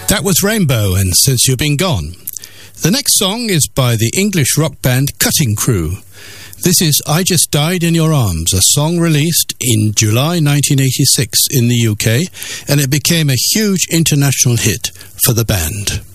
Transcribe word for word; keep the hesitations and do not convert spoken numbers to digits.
That was Rainbow and Since You've Been Gone. The next song is by the English rock band Cutting Crew. This is I Just Died in Your Arms, a song released in July nineteen eighty-six in the U K, and it became a huge international hit for the band.